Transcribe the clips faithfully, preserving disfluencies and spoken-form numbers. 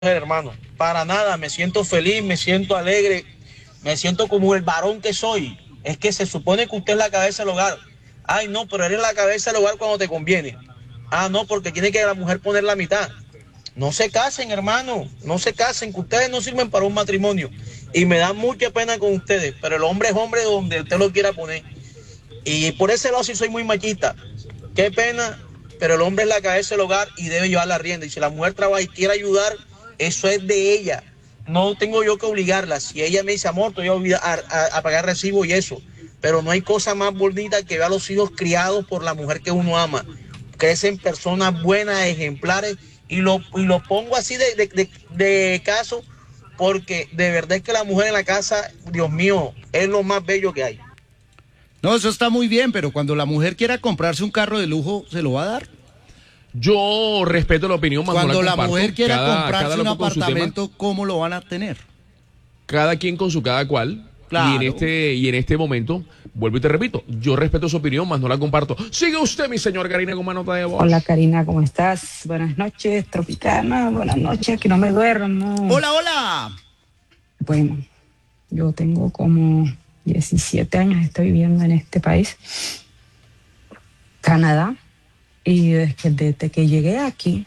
hermano, para nada, me siento feliz, me siento alegre, me siento como el varón que soy. Es que se supone que usted es la cabeza del hogar. Ay, no, pero eres la cabeza del hogar cuando te conviene. Ah, no, porque tiene que la mujer poner la mitad. No se casen, hermano, no se casen, que ustedes no sirven para un matrimonio. Y me da mucha pena con ustedes, pero el hombre es hombre donde usted lo quiera poner. Y por ese lado sí soy muy machista. Qué pena, pero el hombre es la cabeza del hogar y debe llevar la rienda. Y si la mujer trabaja y quiere ayudar, eso es de ella. No tengo yo que obligarla. Si ella me dice, amor, te voy a, a, a, a pagar recibo y eso. Pero no hay cosa más bonita que ver a los hijos criados por la mujer que uno ama. Crecen personas buenas, ejemplares, y lo, y lo pongo así de, de, de, de caso, porque de verdad es que la mujer en la casa, Dios mío, es lo más bello que hay. No, eso está muy bien, pero cuando la mujer quiera comprarse un carro de lujo, ¿se lo va a dar? Yo respeto la opinión, más Cuando no la, la mujer quiera cada, comprarse cada un loco apartamento, ¿cómo lo van a tener? Cada quien con su cada cual. Claro. Y en este y en este momento, vuelvo y te repito, yo respeto su opinión, más no la comparto. Sigue usted, mi señor Karina, con más nota de voz. Hola, Karina, ¿cómo estás? Buenas noches, Tropicana. Buenas noches, que no me duermo. Hola, hola. Bueno, yo tengo como diecisiete años, estoy viviendo en este país, Canadá, y desde, desde que llegué aquí,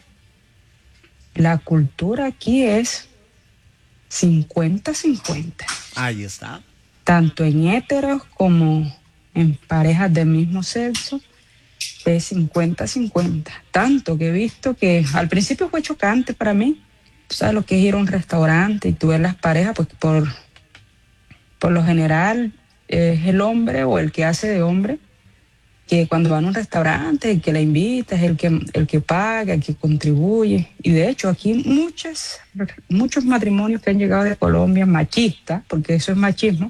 la cultura aquí es cincuenta cincuenta. Ahí está. Tanto en héteros como en parejas del mismo sexo, es cincuenta cincuenta. Tanto que he visto que al principio fue chocante para mí. Tú sabes lo que es ir a un restaurante y tú ves las parejas, pues por, por lo general es el hombre o el que hace de hombre, que cuando van a un restaurante, el que la invita es el que, el que paga, el que contribuye. Y de hecho aquí muchas, muchos matrimonios que han llegado de Colombia, machistas, porque eso es machismo,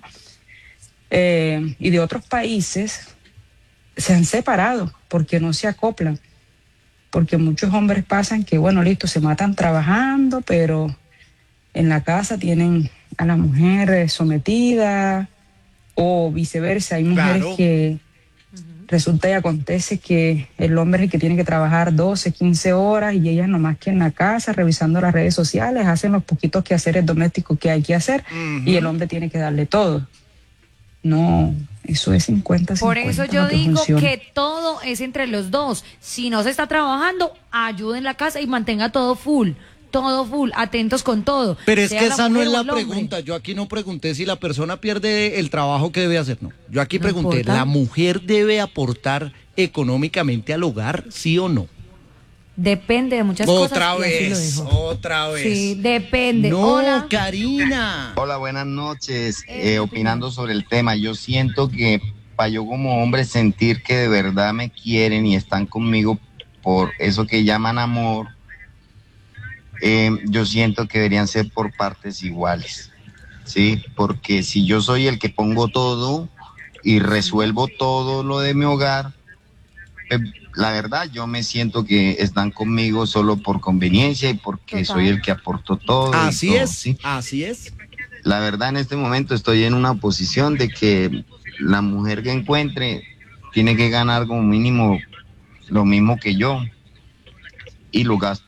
eh, y de otros países, se han separado porque no se acoplan. Porque muchos hombres pasan que, bueno, listo, se matan trabajando, pero en la casa tienen a la mujer sometida, o viceversa. Hay mujeres Claro. que resulta y acontece que el hombre es el que tiene que trabajar doce, quince horas y ellas nomás que en la casa, revisando las redes sociales, hacen los poquitos quehaceres domésticos que hay que hacer, Uh-huh. y el hombre tiene que darle todo. No, eso es cincuenta cincuenta. Por eso yo lo que digo funciona. que todo es entre los dos. Si no se está trabajando, ayude en la casa y mantenga todo full. Todo full, atentos con todo. Pero es Sea que la esa no mujer es o la el hombre. pregunta. Yo aquí no pregunté si la persona pierde el trabajo que debe hacer. No. Yo aquí No pregunté, importa. ¿la mujer debe aportar económicamente al hogar, sí o no? Depende de muchas cosas. Otra y así lo vez, dejo. otra vez. Sí, depende. No, Hola. Karina. Hola, buenas noches. Eh, Eh, opinando sobre el tema, yo siento que para yo como hombre sentir que de verdad me quieren y están conmigo por eso que llaman amor, eh, yo siento que deberían ser por partes iguales, ¿sí? Porque si yo soy el que pongo todo y resuelvo todo lo de mi hogar, eh, la verdad yo me siento que están conmigo solo por conveniencia y porque Total. soy el que aporto todo. y Así todo, es, ¿sí? así es. La verdad en este momento estoy en una posición de que la mujer que encuentre tiene que ganar como mínimo lo mismo que yo y lo gasto,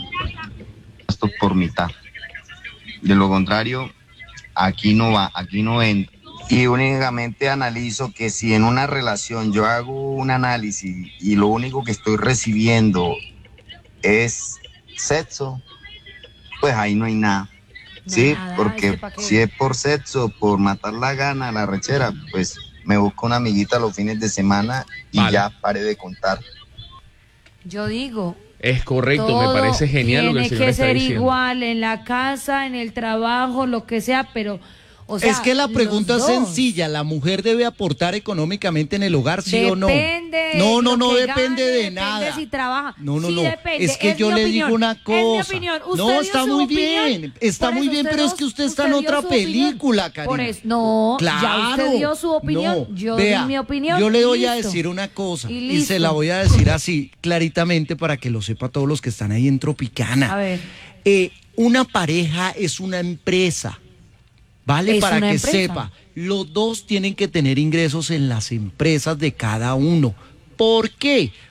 gasto por mitad. De lo contrario, aquí no va, aquí no entra. Y únicamente analizo que si en una relación yo hago un análisis y lo único que estoy recibiendo es sexo, pues ahí no hay nada. Sí, Nada, porque ¿este pa' qué? si es por sexo, por matar la gana, la rechera, pues me busco una amiguita los fines de semana y Vale. ya pare de contar. Yo digo, Es correcto, todo me parece genial lo que el tiene señor que está ser diciendo. igual en la casa, en el trabajo, lo que sea, pero, o sea, es que la pregunta es los dos. sencilla, ¿la mujer debe aportar económicamente en el hogar, sí o no? Depende. No, no, lo no que depende gane, de depende nada. si trabaja. No, no, Sí, no. depende. Es que Es yo mi le opinión. digo una Es mi cosa. opinión. Usted No, dio está su muy opinión. bien. Está Por muy eso bien, usted pero es dio- que usted está en dio otra su opinión. película, Karina. Por eso, no, Claro. ya usted dio su opinión, No, yo vea, di mi opinión. Yo le voy a listo. decir una cosa Y y, listo. se la voy a decir así claritamente para que lo sepa todos los que están ahí en Tropicana. A ver. Eh, una pareja es una empresa, ¿vale? Es Para una que empresa. sepa, los dos tienen que tener ingresos en las empresas de cada uno. ¿Por qué?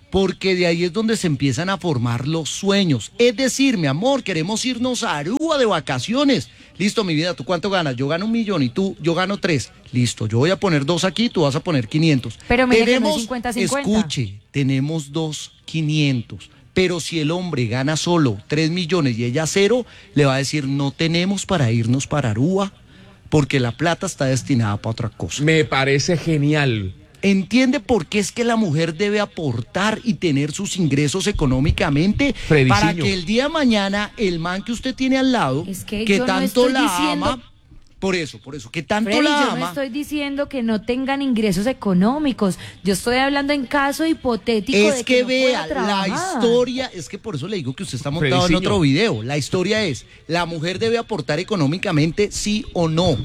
porque de ahí es donde se empiezan a formar los sueños. Es decir, mi amor, queremos irnos a Aruba de vacaciones. Listo, mi vida, ¿tú cuánto ganas? Yo gano un millón y tú, yo gano tres. Listo, yo voy a poner dos aquí, tú vas a poner quinientos. Pero mire que no es tenemos, cincuenta cincuenta. escuche, tenemos dos quinientos. Pero si el hombre gana solo tres millones y ella cero, le va a decir, no tenemos para irnos para Aruba, porque la plata está destinada para otra cosa. Me parece genial. ¿Entiende por qué es que la mujer debe aportar y tener sus ingresos económicamente? Fredicinho. Para que el día de mañana el man que usted tiene al lado, Es que que yo no tanto estoy la diciendo- ama, por eso, por eso, que tanto Freddy, la yo ama. no estoy diciendo que no tengan ingresos económicos. Yo estoy hablando en caso hipotético Es de que, que, no vea, pueda la trabajar. historia, es que por eso le digo que usted está montado en Fredicinho. otro video. La historia es, la mujer debe aportar económicamente, sí o no.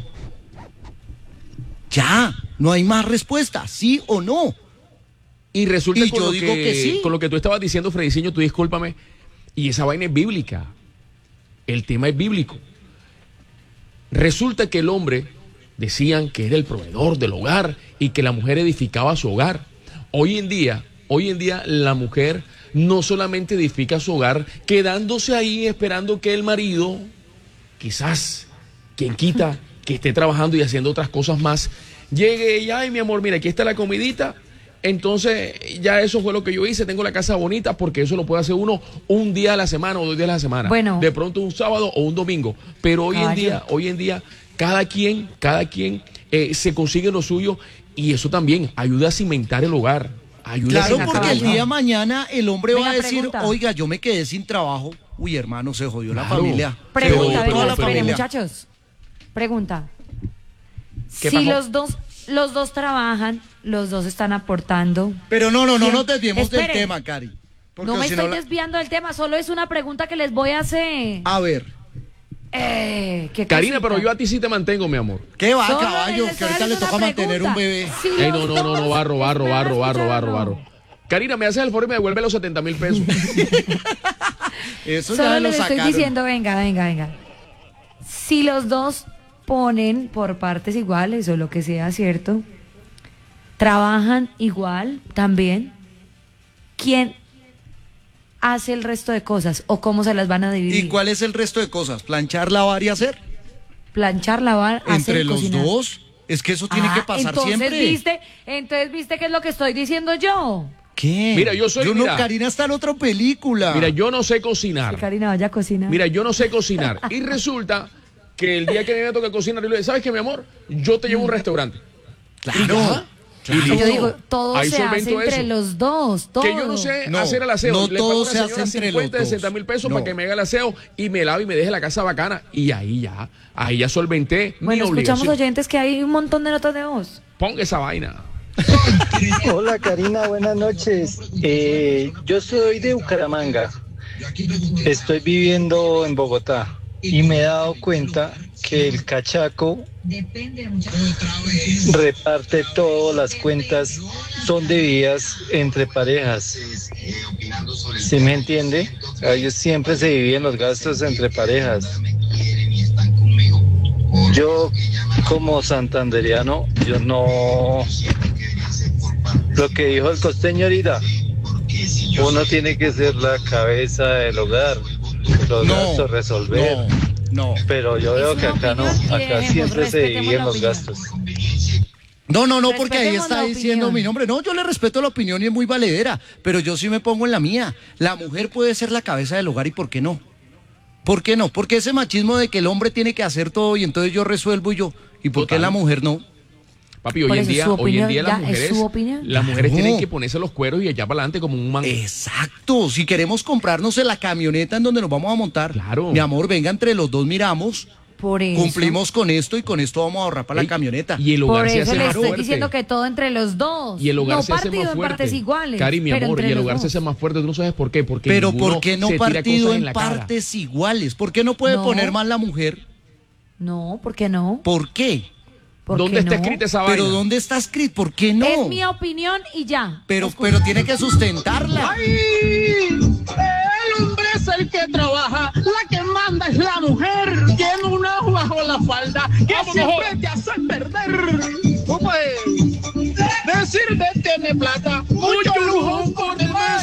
Ya, no hay más respuesta, sí o no. Y resulta Y con, yo lo digo que, que sí. con lo que tú estabas diciendo, Fredicinho, tú discúlpame, y esa vaina es bíblica. El tema es bíblico. Resulta que el hombre decían que era el proveedor del hogar y que la mujer edificaba su hogar. Hoy en día, hoy en día la mujer no solamente edifica su hogar, quedándose ahí esperando que el marido, quizás, quien quita, que esté trabajando y haciendo otras cosas más, llegue y, ay, mi amor, mira, aquí está la comidita. Entonces, ya eso fue lo que yo hice, tengo la casa bonita, porque eso lo puede hacer uno un día a la semana o dos días a la semana. Bueno. De pronto un sábado o un domingo. Pero hoy en Caballo. día, hoy en día, cada quien, cada quien eh, se consigue lo suyo, y eso también ayuda a cimentar el hogar. Ayuda Claro, a cimentar porque el el hogar. día de mañana el hombre Venga, va a decir, pregunta. oiga, yo me quedé sin trabajo. Uy, hermano, se jodió la Claro. familia. Se Pregunta, jodió Pero- venga, toda la pero- espere, familia. muchachos. Pregunta. ¿Qué Si pasó? los dos, los dos trabajan, los dos están aportando. Pero no, no, no ¿Quién? nos desviemos del Espere. tema, Cari. Porque No me si estoy la- desviando del tema, solo es una pregunta que les voy a hacer. A ver, Eh, qué Karina, cosita. pero yo a ti sí te mantengo, mi amor. ¿qué va, Solo caballo? les Que ahorita estoy le haciendo toca una mantener un pregunta. bebé. Si Ey, los no, no, no, no, dos- barro, barro, ¿Me van a barro, barro, escuchar o barro, no? barro. Karina, me haces el favor y me devuelve los setenta mil pesos. Eso ya Solo lo les estoy sacaron. diciendo, venga, venga, venga. Si los dos ponen por partes iguales o lo que sea, ¿cierto? Trabajan igual también. ¿Quién hace el resto de cosas o cómo se las van a dividir? ¿Y cuál es el resto de cosas? ¿Planchar, lavar y hacer? Planchar, lavar, hacer Entre y los cocinar. dos. Es que eso tiene Ah, que pasar entonces, siempre. ¿viste? Entonces, ¿viste qué es lo que estoy diciendo yo? ¿Qué? Mira, yo soy- Yo no, mira. Karina está en otra película. Mira, yo no sé Que cocinar. Karina vaya a cocinar. Mira, yo no sé cocinar. Y resulta que el día que a mí me toca cocinar, yo le digo, ¿sabes qué, mi amor? Yo te llevo a un restaurante. Claro. Y ya. Y Yo listo. digo, todo Ahí se hace solvento entre eso. los dos, todo. Que yo no sé No, hacer el aseo. no Le todo pago a una se hace señora entre cincuenta, los dos. sesenta mil pesos No. para que me haga el aseo y me lave y me deje la casa bacana. Y ahí ya, ahí ya solventé Bueno, mi escuchamos obligación. oyentes que hay un montón de notas de voz. Ponga esa vaina. Hola Karina, buenas noches. Eh, yo soy de Bucaramanga. Estoy viviendo en Bogotá y me he dado cuenta que el cachaco reparte todas las cuentas, son divididas entre parejas. ¿Sí me entiende? O sea, ellos siempre se dividen los gastos entre parejas. Yo como santandereano, yo no... Lo que dijo el costeño ahorita, uno tiene que ser la cabeza del hogar, los No, gastos resolver. no, no. Pero yo veo Es que una acá no, opinión y acá dejemos, siempre se respetemos dividen la los opinión. gastos. No, no, no, porque ahí Respetemos está la diciendo opinión. mi nombre. No, yo le respeto la opinión y es muy valedera, pero yo sí me pongo en la mía. La mujer puede ser la cabeza del hogar y ¿por qué no? ¿Por qué no? Porque ese machismo de que el hombre tiene que hacer todo y entonces yo resuelvo y yo. ¿Y por qué Total. la mujer no? Papi, Por hoy en eso es día, su hoy en opinión, día las ya, es mujeres, su opinión. las mujeres Claro. tienen que ponerse los cueros y echar para adelante como un man. Exacto. Si queremos comprarnos en la camioneta en donde nos vamos a montar, Claro. mi amor, venga, entre los dos miramos, Por eso. cumplimos con esto y con esto vamos a ahorrar para Ey, la camioneta. Y el hogar Por se eso hace le más estoy fuerte. diciendo que todo entre los dos. Y el hogar no se hace partido más en fuerte. partes iguales. Cari, mi pero amor, entre y el los hogar se dos. hace más fuerte. ¿Tú no sabes por qué? Porque Pero ninguno ¿por qué no se tira partido cosas en la cara. partes iguales? ¿Por qué no puede No. poner más la mujer? No, ¿por qué no? ¿Por qué? ¿Por ¿Dónde qué está no? escrita esa vaina? Pero ¿dónde está escrito? ¿Por qué no? Es mi opinión y ya. Pero, pero tiene que sustentarla. El hombre es el que trabaja, la que manda es la mujer. Tiene un ojo bajo la falda que siempre te hace perder. Pues, decirte tiene plata, mucho lujo por el mes.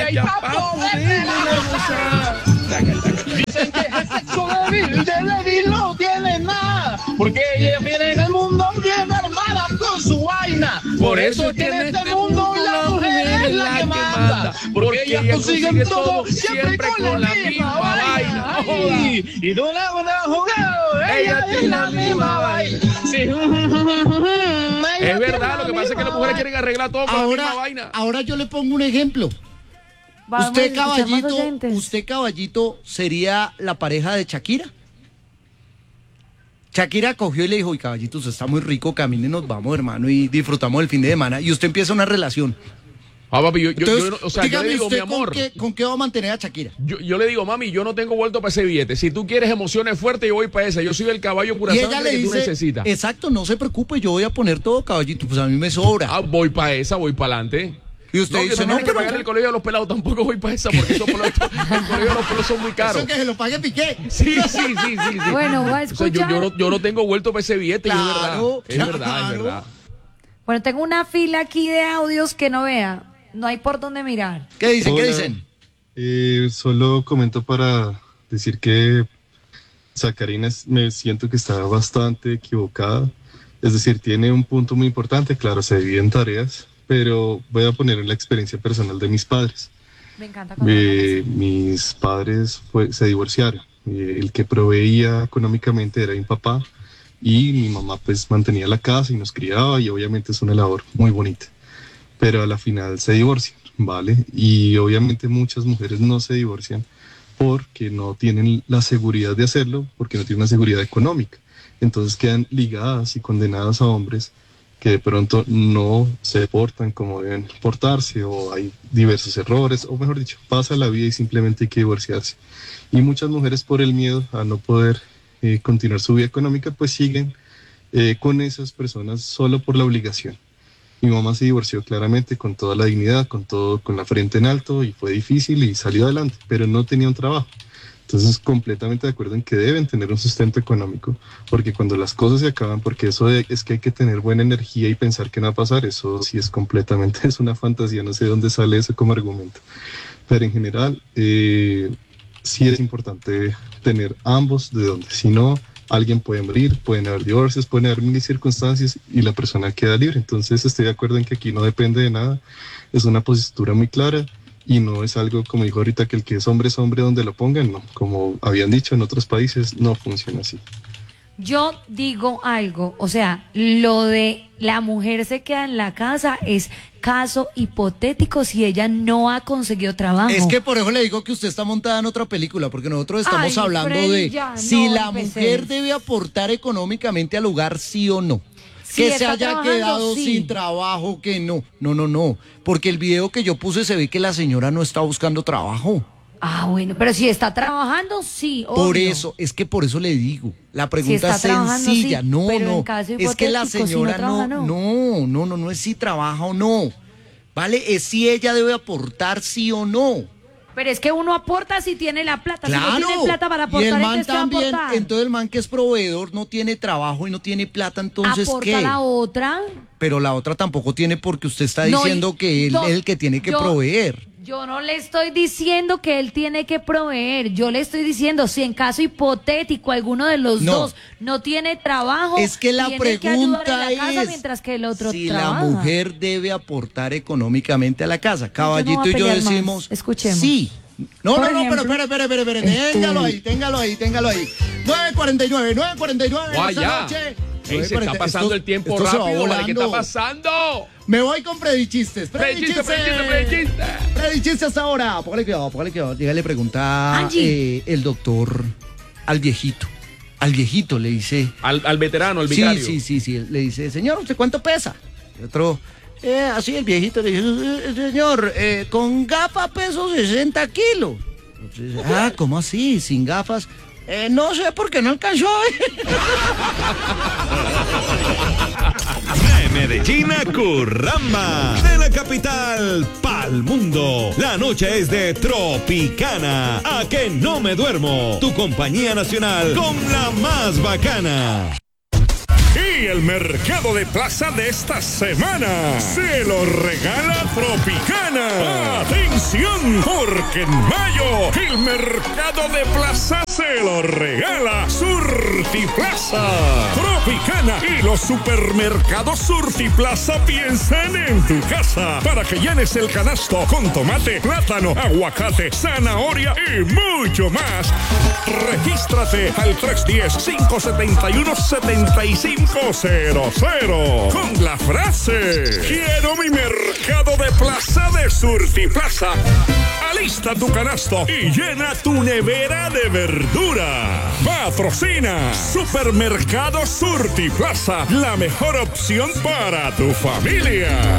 y pa' podértela gozar. Dicen que es sexo débil, de débil no tiene nada, porque ella viene en el mundo bien armada con su vaina. Por eso es que en este mundo la mujer es la que manda, porque ellas consiguen todo siempre con la misma vaina. Ay, y no la van a jugar, ella es la misma vaina. Sí. Es verdad, lo que pasa es que las mujeres quieren arreglar todo con ahora, la misma vaina. Ahora yo le pongo un ejemplo. Vamos, Usted, escuchamos caballito, oyentes. usted, caballito, sería la pareja de Shakira. Shakira cogió y le dijo, y caballito, usted está muy rico, camine, nos vamos, hermano, y disfrutamos el fin de semana. Y usted empieza una relación. Ah, papi, yo, yo, Entonces, yo, o sea, yo dígame le digo, usted mi amor. ¿con qué, ¿con qué va a mantener a Shakira? Yo, yo le digo, mami, yo no tengo vuelto para ese billete. Si tú quieres emociones fuertes, yo voy para esa. Yo soy el caballo pura Y ella sangre le que tú dice, necesitas. exacto, no se preocupe, yo voy a poner todo, caballito, pues a mí me sobra. Ah, voy para esa, voy para adelante. Y usted no, dice, que no, no, que pero- pagar el colegio de los pelados, tampoco voy para esa, porque esos pelos, el colegio de los pelos son muy caros. Eso que se lo pague Piqué. Sí, sí, sí, sí, sí. Bueno, voy a O sea, escuchar. yo, yo, no, yo no tengo vuelto para ese billete, Claro, y es verdad. Es verdad, claro. es verdad. Bueno, tengo una fila aquí de audios que no vea. No hay por dónde mirar. ¿Qué dicen? Hola. ¿Qué dicen? Eh, solo comento para decir que Sacarina es- me siento que está bastante equivocada. Es decir, tiene un punto muy importante, claro, se dividen tareas, pero voy a poner en la experiencia personal de mis padres. Me encanta Eh, mis padres fue- se divorciaron. Eh, el que proveía económicamente era mi papá y mi mamá pues mantenía la casa y nos criaba y obviamente es una labor muy bonita. Pero a la final se divorcian, ¿vale? Y obviamente muchas mujeres no se divorcian porque no tienen la seguridad de hacerlo, porque no tienen una seguridad económica. Entonces quedan ligadas y condenadas a hombres que de pronto no se portan como deben portarse, o hay diversos errores, o mejor dicho, pasa la vida y simplemente hay que divorciarse. Y muchas mujeres, por el miedo a no poder eh, continuar su vida económica, pues siguen eh, con esas personas solo por la obligación. Mi mamá se divorció claramente con toda la dignidad, con todo, con la frente en alto, y fue difícil y salió adelante, pero no tenía un trabajo. Entonces, completamente de acuerdo en que deben tener un sustento económico, porque cuando las cosas se acaban, porque eso de- es que hay que tener buena energía y pensar que no va a pasar, eso sí es completamente, es una fantasía, no sé de dónde sale eso como argumento. Pero en general, eh, sí es importante tener ambos de donde, si no, alguien puede morir, pueden haber divorcios, pueden haber mil circunstancias y la persona queda libre. Entonces, estoy de acuerdo en que aquí no depende de nada, es una postura muy clara. Y no es algo, como dijo ahorita, que el que es hombre es hombre donde lo pongan, no. Como habían dicho en otros países, no funciona así. Yo digo algo, o sea, lo de la mujer se queda en la casa es caso hipotético si ella no ha conseguido trabajo. Es que por eso le digo que usted está montada en otra película, porque nosotros estamos Ay, hablando Freddy, de ya, si no la empecé. mujer debe aportar económicamente al hogar, sí o no. Si Que está se haya trabajando, quedado sí. sin trabajo, que no. No, no, no. Porque el video que yo puse se ve que la señora no está buscando trabajo. Ah, bueno, pero si está trabajando, sí, Por obvio. eso, es que por eso le digo. La pregunta está es trabajando, sencilla. sí, no, pero en no. caso Es que la hipotético, si no señora trabaja, no, no. no, no, no, no es si trabaja o no. ¿Vale? Es si ella debe aportar sí o no. Pero es que uno aporta si tiene la plata. Si no Claro. tiene plata para Y aportar, el man entonces ¿qué va a también, aportar? entonces el man que es proveedor no tiene trabajo y no tiene plata, entonces Aporta ¿qué? la otra. Pero la otra tampoco tiene porque usted está No, y- diciendo que él no, es el que tiene que yo- proveer. Yo no le estoy diciendo que él tiene que proveer. Yo le estoy diciendo si en caso hipotético alguno de los No. dos no tiene trabajo, Es que la tiene que ayudar pregunta en la casa es mientras que el otro si trabaja. la mujer debe aportar económicamente a la casa. Caballito voy a y yo pelear más. decimos Escuchemos. sí. No, Por no, no, ejemplo, pero espere, espere, espere, espere. este- Téngalo ahí, téngalo ahí, téngalo ahí. nueve cuarenta y nueve, nueve cuarenta y nueve Guau, esta ya. noche. Ey, se está pasando Esto- el tiempo esto se va rápido, ¿vale? ¿Qué está volando. pasando? Me voy con predichistes. Predichiste, predichiste, predichiste. Predichistes hasta ahora. Póngale cuidado, póngale cuidado. Llega, le pregunta Angie. eh, el doctor al viejito. Al viejito le dice. Al, al veterano, al Sí, vicario. sí, sí, sí. Le dice, señor, ¿usted cuánto pesa? Y otro, eh, así el viejito le dice, "Eh, señor, eh, con gafas peso sesenta kilos. Entonces, ah, ¿cómo así? ¿Sin gafas? Eh, no sé por qué no alcanzó. De Medellín a Curramba, de la capital pa'l mundo. La noche es de Tropicana. A que no me duermo. Tu compañía nacional con la más bacana. Y el mercado de plaza de esta semana se lo regala Tropicana. ¡Atención! Porque en mayo el mercado de plaza se lo regala Surtiplaza. Tropicana y los supermercados Surtiplaza piensan en tu casa para que llenes el canasto con tomate, plátano, aguacate, zanahoria y mucho más. Regístrate al tres uno cero, cinco siete uno, siete cinco cero cero con la frase "Quiero mi mercado de plaza de Surtiplaza". Alista tu canasto y llena tu nevera de verdura. Patrocina Supermercado Surtiplaza, la mejor opción para tu familia.